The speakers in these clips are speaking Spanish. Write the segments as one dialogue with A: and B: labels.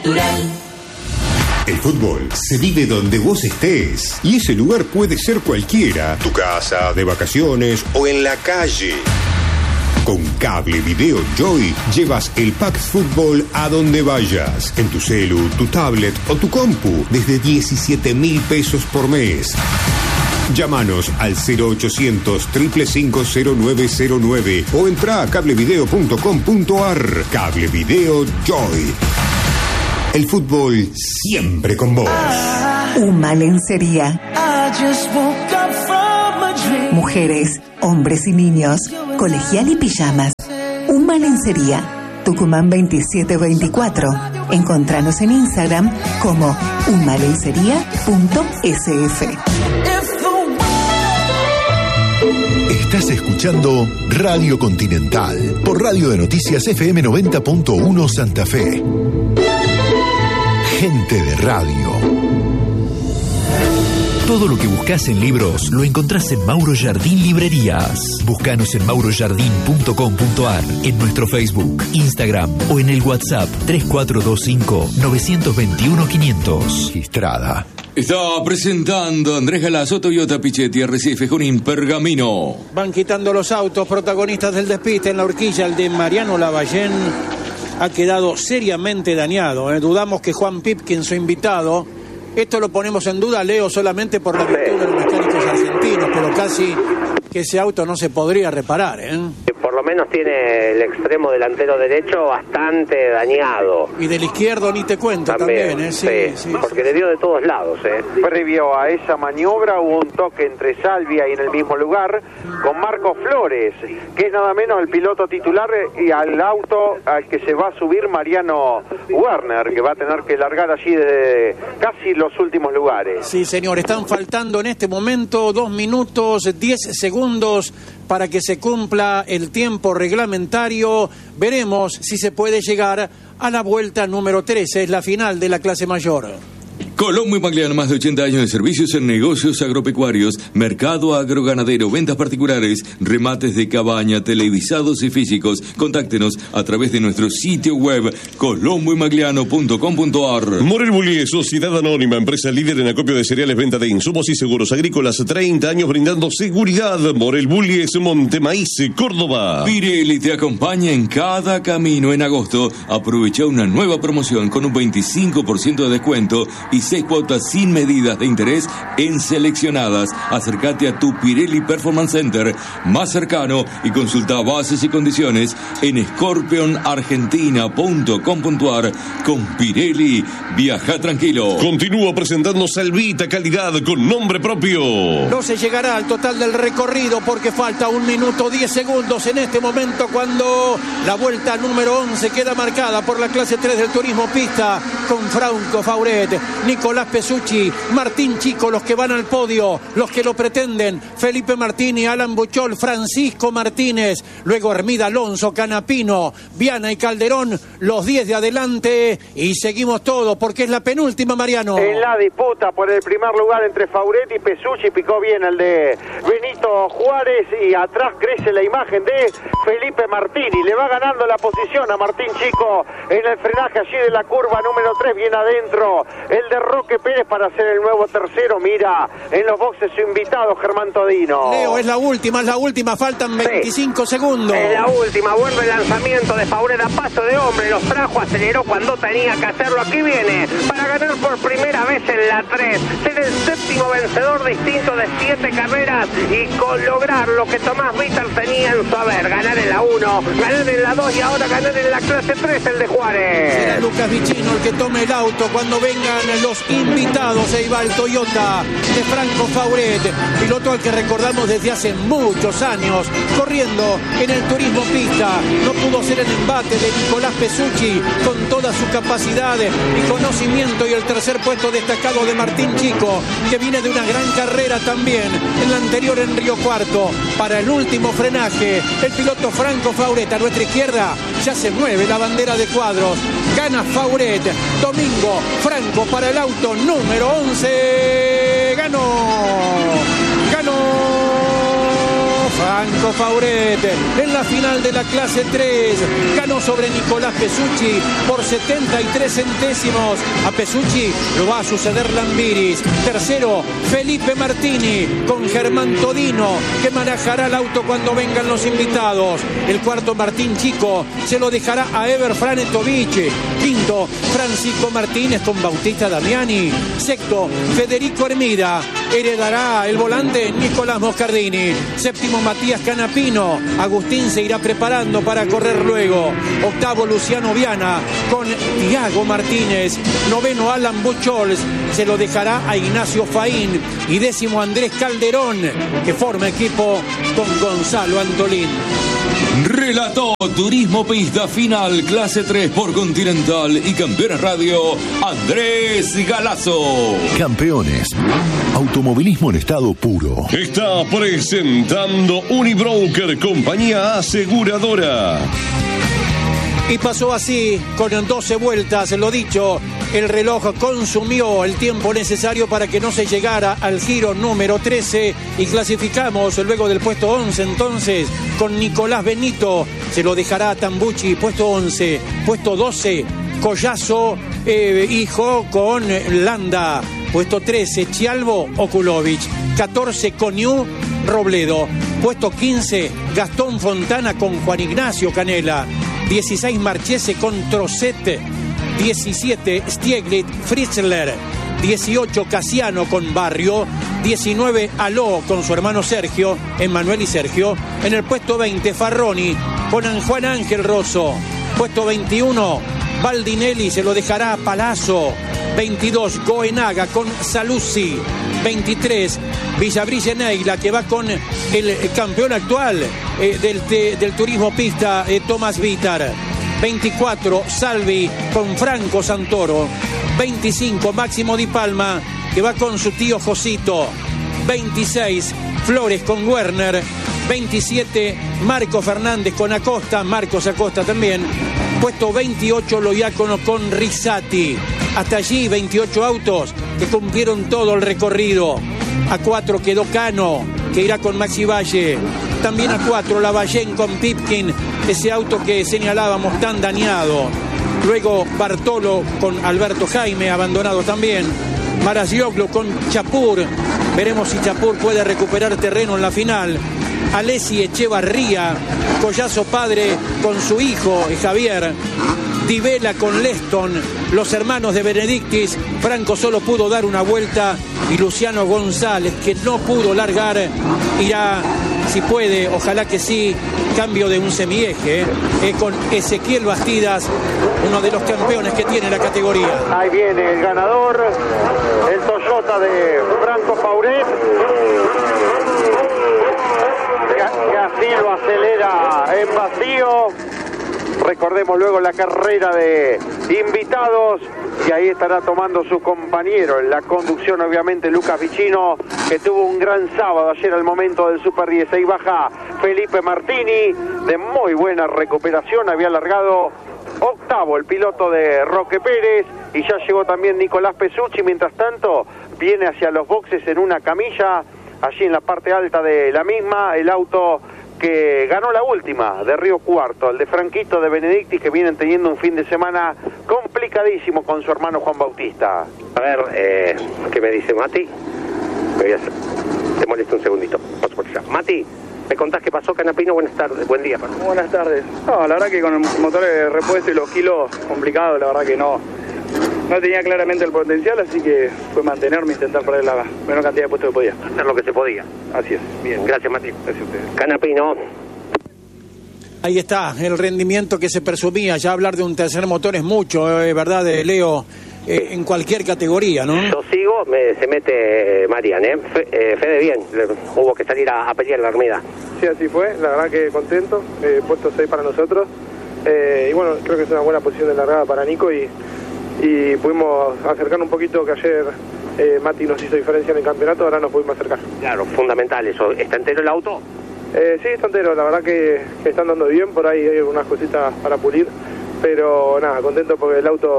A: Natural.
B: El fútbol se vive donde vos estés. Y ese lugar puede ser cualquiera. Tu casa, de vacaciones o en la calle. Con Cable Video Joy llevas el pack fútbol a donde vayas. En tu celu, tu tablet o tu compu. Desde 17.000 pesos por mes. Llámanos al 0800 555 0909 o entra a cablevideo.com.ar. Cable Video Joy. El fútbol siempre con vos.
C: UMA Lencería. Mujeres, hombres y niños, colegial y pijamas. UMA Lencería. Tucumán 2724. Encontranos en Instagram como umalencería.sf.
D: Estás escuchando Radio Continental por Radio de Noticias FM 90.1 Santa Fe. Gente de radio.
E: Todo lo que buscas en libros lo encontrás en Mauro Jardín Librerías. Búscanos en maurojardín.com.ar, en nuestro Facebook, Instagram o en el WhatsApp 3425-921-500.
D: Estrada.
F: Está presentando Andrés Galazo, Toyota Pichetti, RCF Junín Pergamino.
G: Van quitando los autos, protagonistas del despiste en la horquilla. El de Mariano Lavallén ha quedado seriamente dañado. Dudamos que Juan Pipkin, su invitado, esto lo ponemos en duda, Leo, solamente por la virtud de los mecánicos argentinos, pero casi que ese auto no se podría reparar,
H: Por lo menos tiene el extremo delantero derecho bastante dañado.
G: Y del izquierdo ni te cuento también,
H: Sí, porque le dio de todos lados,
I: Previo a esa maniobra hubo un toque entre Salvia y en el mismo lugar con Marco Flores, que es nada menos el piloto titular, y al auto al que se va a subir Mariano Werner, que va a tener que largar allí desde casi los últimos lugares.
G: Sí, señor, están faltando en este momento 2 minutos 10 segundos para que se cumpla el tiempo reglamentario. Veremos si se puede llegar a la vuelta número 13, es la final de la clase mayor.
F: Colombo y Magliano, más de 80 años de servicios en negocios agropecuarios, mercado agroganadero, ventas particulares, remates de cabaña, televisados y físicos. Contáctenos a través de nuestro sitio web colomboymagliano.com.ar.
J: Morel Bullies, Sociedad Anónima, empresa líder en acopio de cereales, venta de insumos y seguros agrícolas, 30 años brindando seguridad. Morel Bullies, Montemaíz, Córdoba.
F: Pirelli te acompaña en cada camino. En agosto aprovecha una nueva promoción con un 25% de descuento y 6 cuotas sin medidas de interés en seleccionadas. Acércate a tu Pirelli Performance Center más cercano y consulta bases y condiciones en scorpionargentina.com.ar. Con Pirelli, viaja tranquilo.
J: Continúa presentando Salvita, calidad con nombre propio.
G: No se llegará al total del recorrido porque falta 1 minuto 10 segundos en este momento, cuando la vuelta número 11 queda marcada por la clase 3 del turismo pista con Franco Fauret, Nicolás Pesucci, Martín Chico, los que van al podio, los que lo pretenden, Felipe Martini, Alan Buchol, Francisco Martínez, luego Hermida Alonso, Canapino, Viana y Calderón, los 10 de adelante, y seguimos todo porque es la penúltima, Mariano.
I: En la disputa por el primer lugar entre Fauret y Pesucci, picó bien el de Benito Juárez, y atrás crece la imagen de Felipe Martini, le va ganando la posición a Martín Chico en el frenaje allí de la curva número 3, bien adentro el de Roque Pérez para ser el nuevo tercero. Mira en los boxes su invitado Germán Todino.
G: Leo, es la última, faltan 25 segundos.
H: Es la última, vuelve el lanzamiento de Fauret a paso de hombre, los trajo, aceleró cuando tenía que hacerlo. Aquí viene para ganar por primera vez en la 3, ser el séptimo vencedor distinto de 7 carreras y con lograr lo que Tomás Vítar tenía en su haber: ganar en la 1, ganar en la 2 y ahora ganar en la clase 3, el de Juárez.
G: Será Lucas Vicino el que tome el auto cuando vengan los invitados. Ahí va el Toyota de Franco Fauret, piloto al que recordamos desde hace muchos años corriendo en el turismo pista. No pudo ser el embate de Nicolás Pesucci con toda su capacidad y conocimiento, y el tercer puesto destacado de Martín Chico, que viene de una gran carrera también en la anterior en Río Cuarto. Para el último frenaje, el piloto Franco Fauret. A nuestra izquierda ya se mueve la bandera de cuadros. Gana Fauret. Domingo Franco para el auto número 11. Ganó Franco Fauret en la final de la clase 3 ganó sobre Nicolás Pesucci por 73 centésimos. A Pesucci lo va a suceder Lambiris. Tercero, Felipe Martini con Germán Todino, que manejará el auto cuando vengan los invitados. El cuarto, Martín Chico, se lo dejará a Ever Franetovich. Quinto, Francisco Martínez con Bautista Damiani. Sexto, Federico Hermida. Heredará el volante Nicolás Moscardini. Séptimo, Matías Canapino. Agustín se irá preparando para correr luego. Octavo, Luciano Viana con Tiago Martínez. Noveno, Alan Buchholz, se lo dejará a Ignacio Faín. Y décimo, Andrés Calderón, que forma equipo con Gonzalo Antolín.
F: Relató Turismo Pista Final Clase 3 por Continental y Campeones Radio, Andrés Galazo.
D: Campeones. Automovilismo en estado puro.
J: Está presentando Unibroker, compañía aseguradora.
G: Y pasó así, con 12 vueltas, lo dicho, el reloj consumió el tiempo necesario para que no se llegara al giro número 13 y clasificamos luego del puesto 11 entonces con Nicolás Benito, se lo dejará a Tambucci, puesto 11, puesto 12, Collazo, hijo con Landa, puesto 13, Chialvo Okulovic, 14, Coniú Robledo, puesto 15, Gastón Fontana con Juan Ignacio Canela, 16, Marchese con Trocet, 17, Stieglitz Fritzler, 18, Casiano con Barrio, 19, Aló con su hermano Sergio, Emmanuel y Sergio, en el puesto 20, Farroni con Juan Ángel Rosso, puesto 21, Baldinelli se lo dejará a Palazzo, 22, Goenaga con Saluzzi, 23, Villabrille Neila, que va con el campeón actual del turismo pista, Tomás Vitar. 24, Salvi con Franco Santoro. 25, Máximo Di Palma, que va con su tío Josito. 26, Flores con Werner. 27, Marco Fernández con Acosta, Marcos Acosta también. Puesto 28, Loiacono con Risati. Hasta allí 28 autos que cumplieron todo el recorrido. A 4 quedó Cano, que irá con Maxi Valle. También a 4, Lavallén con Pipkin, ese auto que señalábamos tan dañado. Luego Bartolo con Alberto Jaime, abandonado también. Marazioglu con Chapur, veremos si Chapur puede recuperar terreno en la final. Alessi Echevarría, Collazo padre con su hijo Javier. Di Vela con Leston, los hermanos de Benedictis. Franco solo pudo dar una vuelta y Luciano González, que no pudo largar, irá, si puede, ojalá que sí, cambio de un semieje, con Ezequiel Bastidas, uno de los campeones que tiene la categoría.
I: Ahí viene el ganador, el Toyota de Franco Fauret, que así lo acelera en vacío. Recordemos luego la carrera de invitados, y ahí estará tomando su compañero en la conducción, obviamente, Lucas Vicino, que tuvo un gran sábado ayer al momento del Super 10. Ahí baja Felipe Martini, de muy buena recuperación, había largado octavo el piloto de Roque Pérez, y ya llegó también Nicolás Pesucci. Mientras tanto, viene hacia los boxes en una camilla, allí en la parte alta de la misma, el auto que ganó la última de Río Cuarto, el de Franquito de Benedictis, que vienen teniendo un fin de semana complicadísimo con su hermano Juan Bautista.
H: A ver, ¿qué me dice Mati? Te molesto un segundito. Mati, ¿me contás qué pasó, Canapino? Buenas tardes, buen día. Perdón.
A: Buenas tardes. No, la verdad que con el motor de repuesto y los kilos, complicado, la verdad que no tenía claramente el potencial, así que fue mantenerme e intentar poner la menor cantidad de puestos que podía.
H: Hacer lo que se podía.
A: Así es.
H: Bien, gracias, Mati.
A: Gracias a ustedes.
H: Canapino.
G: Ahí está, el rendimiento que se presumía. Ya hablar de un tercer motor es mucho, ¿verdad, Leo? En cualquier categoría, ¿no?
H: Yo sigo, se mete Marian, Fede bien, hubo que salir a pelear la Armida.
A: Sí, así fue, la verdad que contento, puesto 6 para nosotros, y bueno, creo que es una buena posición de largada para Nico, y pudimos acercarnos un poquito, que ayer Mati nos hizo diferencia en el campeonato, ahora nos pudimos acercar.
H: Claro, fundamental eso. ¿Está entero el auto?
A: Sí, está entero, la verdad que está andando bien, por ahí hay unas cositas para pulir, pero nada, contento porque el auto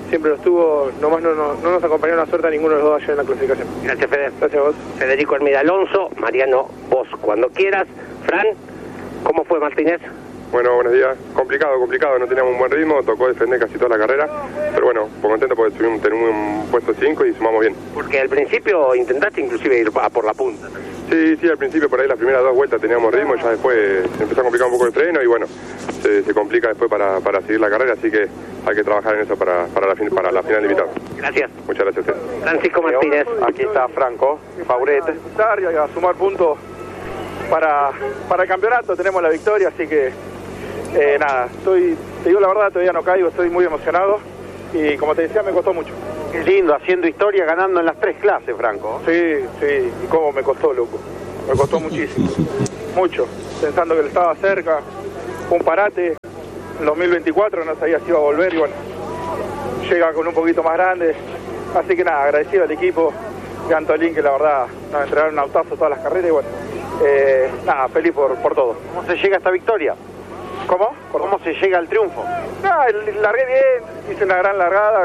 A: siempre lo estuvo, nomás no nos acompañó la suerte a ninguno de los dos allá en la clasificación.
H: Gracias, Fede.
A: Gracias a vos.
H: Federico Hermida Alonso, Mariano, vos cuando quieras. Fran, ¿cómo fue Martínez?
K: Bueno, buenos días. Complicado, no teníamos un buen ritmo, tocó defender casi toda la carrera, pero bueno, por contento porque tenemos un puesto 5 y sumamos bien.
H: Porque al principio intentaste inclusive ir a por la punta.
K: Sí, al principio por ahí las primeras 2 vueltas teníamos ritmo, ya después se empezó a complicar un poco el freno y bueno, se complica después para seguir la carrera, así que hay que trabajar en eso para la final de invitados.
H: Gracias.
K: Muchas gracias a usted.
H: Francisco Martínez.
I: Aquí está Franco Fauret.
A: Y a sumar puntos para el campeonato, tenemos la victoria, así que nada, te digo la verdad, todavía no caigo, estoy muy emocionado y como te decía me costó mucho.
I: Qué lindo, haciendo historia, ganando en las 3 clases, Franco.
A: Sí, y cómo me costó, loco, me costó muchísimo, mucho, pensando que él estaba cerca, un parate, en 2024 no sabía si iba a volver y bueno, llega con un poquito más grande, así que nada, agradecido al equipo de Antolín que la verdad nos entregaron un autazo todas las carreras y bueno, nada, feliz por todo.
I: ¿Cómo se llega a esta victoria?
A: ¿Cómo?
I: ¿Cómo se llega al triunfo?
A: Largué bien, hice una gran largada,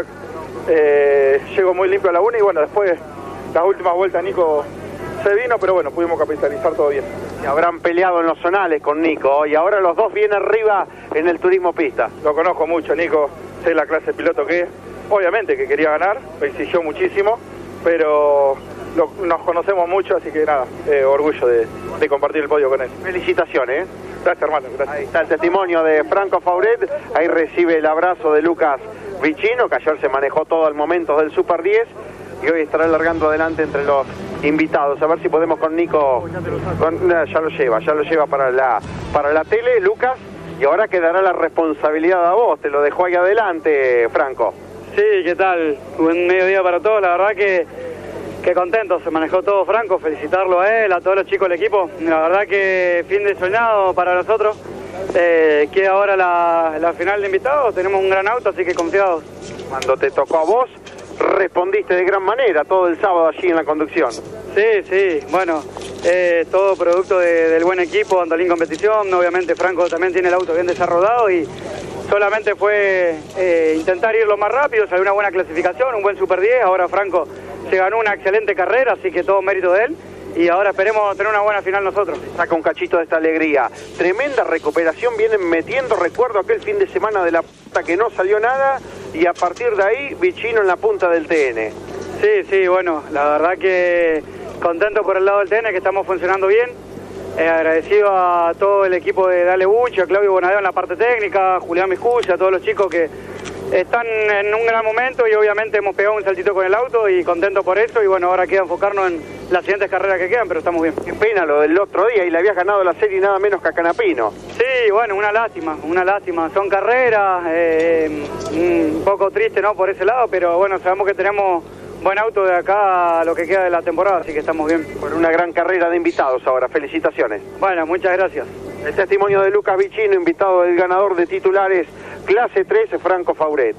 A: llego muy limpio a la 1 y bueno, después las últimas vueltas Nico se vino, pero bueno, pudimos capitalizar todo bien.
I: Y habrán peleado en los zonales con Nico y ahora los dos vienen arriba en el turismo pista.
A: Lo conozco mucho, Nico, sé la clase de piloto que es, obviamente que quería ganar, me exigió muchísimo, pero nos conocemos mucho, así que nada, orgullo de compartir el podio con él.
I: Felicitaciones.
A: Gracias, hermano. Gracias.
I: Ahí está el testimonio de Franco Fauret. Ahí recibe el abrazo de Lucas Vicino, que ayer se manejó todo al momento del Super 10 y hoy estará largando adelante entre los invitados. A ver si podemos con Nico. Ya lo lleva para la tele, Lucas. Y ahora quedará la responsabilidad a vos. Te lo dejó ahí adelante, Franco.
L: Sí, ¿qué tal? Buen mediodía para todos. La verdad que contento, se manejó todo Franco, felicitarlo a él, a todos los chicos del equipo. La verdad que fin de soñado para nosotros. Queda ahora la final de invitados, tenemos un gran auto, así que confiados.
I: Cuando te tocó a vos, respondiste de gran manera todo el sábado allí en la conducción.
L: Sí, bueno, todo producto del buen equipo, Antolín Competición. Obviamente Franco también tiene el auto bien desarrollado y solamente fue intentar ir lo más rápido, salió una buena clasificación, un buen Super 10. Ahora Franco se ganó una excelente carrera, así que todo mérito de él. Y ahora esperemos tener una buena final nosotros.
I: Saca un cachito de esta alegría. Tremenda recuperación, vienen metiendo, recuerdo aquel fin de semana de la puta que no salió nada, y a partir de ahí, Vicino en la punta del TN.
L: Sí, bueno, la verdad que contento por el lado del TN, que estamos funcionando bien. Agradecido a todo el equipo de Dale Bucci, a Claudio Bonadeo en la parte técnica, a Julián Miscuya, a todos los chicos que están en un gran momento y obviamente hemos pegado un saltito con el auto y contento por eso y bueno, ahora queda enfocarnos en las siguientes carreras que quedan, pero estamos bien.
I: Qué pena lo del otro día y le habías ganado la serie nada menos que a Canapino.
L: Sí, bueno, una lástima, son carreras, un poco triste, ¿no?, por ese lado, pero bueno, sabemos que tenemos buen auto de acá a lo que queda de la temporada, así que estamos bien.
I: Por una gran carrera de invitados ahora, felicitaciones.
L: Bueno, muchas gracias.
I: El testimonio de Lucas Vicino, invitado del ganador de titulares clase 3, Franco Fauret.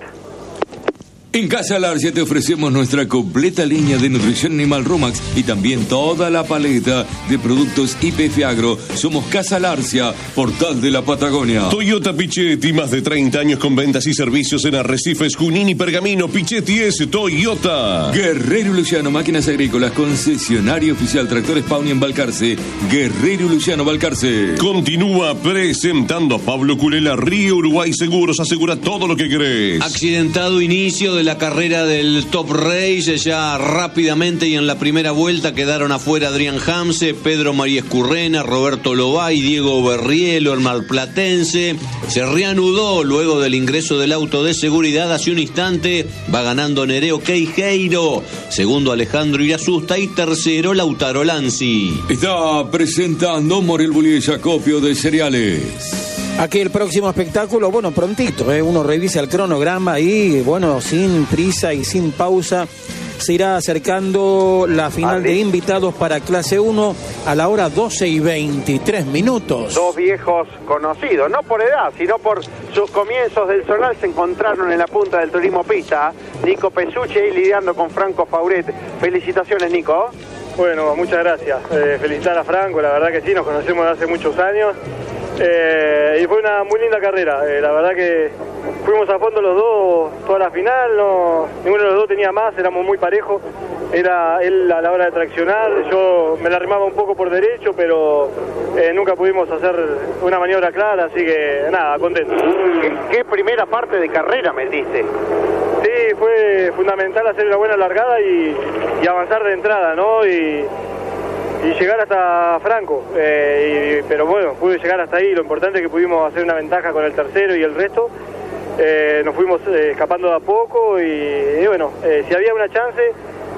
F: En Casa Larcia te ofrecemos nuestra completa línea de nutrición animal Rumax y también toda la paleta de productos IPF Agro. Somos Casa Larcia, portal de la Patagonia.
J: Toyota Pichetti, más de 30 años con ventas y servicios en Arrecifes, Junín y Pergamino. Pichetti es Toyota.
F: Guerrero Luciano, máquinas agrícolas, concesionario oficial, tractores Pauni en Balcarce. Guerrero Luciano, Balcarce.
J: Continúa presentando a Pablo Culela, Río Uruguay Seguros, asegura todo lo que querés.
M: Accidentado inicio de la carrera del Top Race, ya rápidamente y en la primera vuelta quedaron afuera Adrián Hamse, Pedro María Escurrena, Roberto Lobay, Diego Berrielo, el marplatense. Se reanudó luego del ingreso del auto de seguridad. Hace un instante va ganando Nereo Queijeiro, segundo Alejandro Irasusta y tercero Lautaro Lanzi.
F: Está presentando Morel Bullies, acopio de cereales.
G: Aquí el próximo espectáculo, bueno, prontito, uno revisa el cronograma y, bueno, sin prisa y sin pausa, se irá acercando la final de invitados para clase 1 a la hora 12:23.
I: Dos viejos conocidos, no por edad, sino por sus comienzos del zonal, se encontraron en la punta del turismo pista. Nico Pesucci y lidiando con Franco Fauret. Felicitaciones, Nico.
A: Bueno, muchas gracias. Felicitar a Franco, la verdad que sí, nos conocemos de hace muchos años. Y fue una muy linda carrera, la verdad que
L: fuimos a fondo los dos toda la final, ninguno de los dos tenía más, éramos muy parejos. Era él a la hora de traccionar, yo me la arrimaba un poco por derecho, pero nunca pudimos hacer una maniobra clara, así que nada, contento.
I: ¿Qué primera parte de carrera metiste?
L: Sí, fue fundamental hacer una buena largada y avanzar de entrada, ¿no? Y llegar hasta Franco, pero bueno, pude llegar hasta ahí. Lo importante es que pudimos hacer una ventaja con el tercero y el resto. Nos fuimos escapando de a poco y bueno, si había una chance,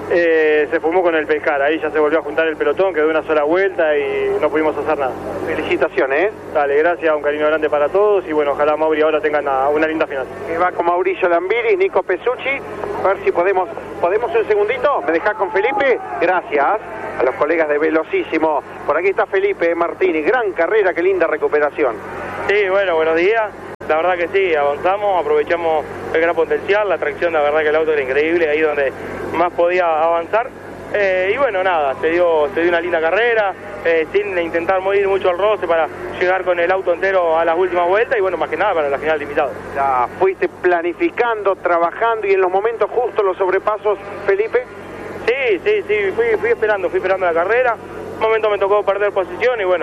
L: se fumó con el pescar. Ahí ya se volvió a juntar el pelotón, quedó una sola vuelta y no pudimos hacer nada.
I: Felicitaciones.
L: Dale, gracias, un cariño grande para todos y bueno, ojalá Mauri ahora tenga una linda final.
I: Va con Mauricio Lambiris, Nico Pesucci. A ver si podemos un segundito. ¿Me dejás con Felipe? Gracias a los colegas de Velocísimo. Por aquí está Felipe Martini. Gran carrera, qué linda recuperación.
N: Sí, bueno, buenos días. La verdad que sí, avanzamos, aprovechamos el gran potencial, la tracción, la verdad que el auto era increíble, ahí donde más podía avanzar. Y bueno, nada, se dio una linda carrera, sin intentar morir mucho al roce para llegar con el auto entero a las últimas vueltas y bueno, más que nada para la final de invitados.
I: Ya fuiste planificando, trabajando y en los momentos justos los sobrepasos, Felipe.
N: Sí, fui esperando la carrera. Un momento me tocó perder posición y bueno,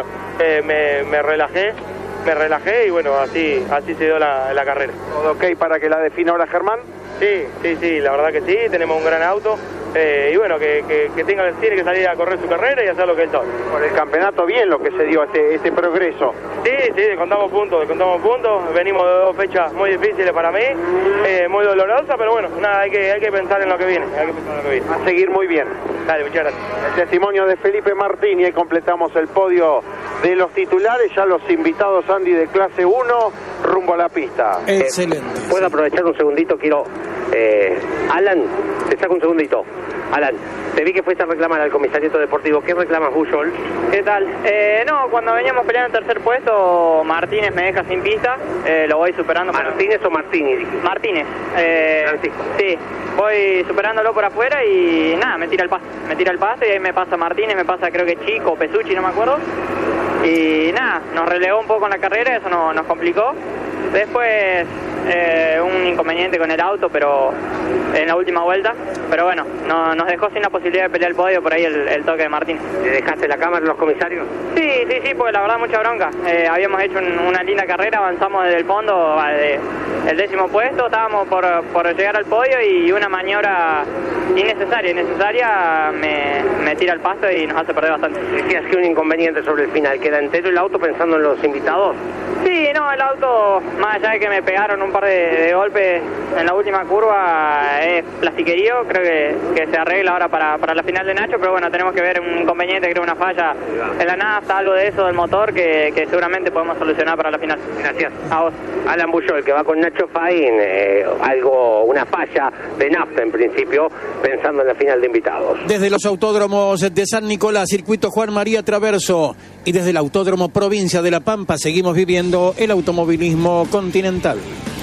N: me relajé y bueno, así se dio la carrera.
I: ¿Todo ok para que la defina ahora Germán?
N: Sí, la verdad que sí, tenemos un gran auto y bueno, que tiene que salir a correr su carrera y hacer lo que él sabe.
I: Por el campeonato bien lo que se dio este progreso.
N: Sí, contamos puntos, venimos de 2 fechas muy difíciles para mí, muy dolorosas, pero bueno, nada, hay que pensar en lo que viene,
I: A seguir muy bien.
N: Dale, muchas gracias.
I: El testimonio de Felipe Martín y ahí completamos el podio de los titulares, ya los invitados Andy de clase 1 rumbo a la pista.
G: Excelente.
O: ¿Puedo aprovechar un segundito? Quiero... Alan, te saco un segundito. Alan, te vi que fuiste a reclamar al comisariato deportivo. ¿Qué reclamas, Bullol?
P: ¿Qué tal? No, cuando veníamos peleando en tercer puesto, Martínez me deja sin pista. Lo voy superando.
O: ¿Martínez o Martínez?
P: Martínez. Sí, voy superándolo por afuera y nada, me tira el pase y ahí me pasa Martínez, me pasa creo que Chico, Pesucci, no me acuerdo. Y nada, nos relegó un poco en la carrera, eso nos complicó. Después un inconveniente con el auto, pero en la última vuelta. Pero bueno, nos dejó sin la posibilidad de pelear el podio, por ahí el toque de Martín.
O: ¿Le dejaste la cámara a los comisarios?
P: Sí, porque la verdad mucha bronca. Habíamos hecho una linda carrera, avanzamos desde el fondo, el 10º puesto, estábamos por llegar al podio y una maniobra innecesaria me tira el paso y nos hace perder bastante.
O: Decías que un inconveniente sobre el final, ¿queda entero el auto pensando en los invitados?
P: Sí, no, el auto, más allá de que me pegaron un par de golpes en la última curva, es plastiquerío, creo que se arregla ahora para la final de Nacho, pero bueno, tenemos que ver un inconveniente, creo una falla en la nafta, algo de eso del motor que seguramente podemos solucionar para la final.
O: Gracias.
P: A vos.
O: Alan Bullol, que va con Nacho Faín, una falla de nafta en principio, pensando en la final de invitados.
G: Desde los autódromos de San Nicolás, circuito Juan María Traverso, y desde el Autódromo Provincia de La Pampa seguimos viviendo el automovilismo continental.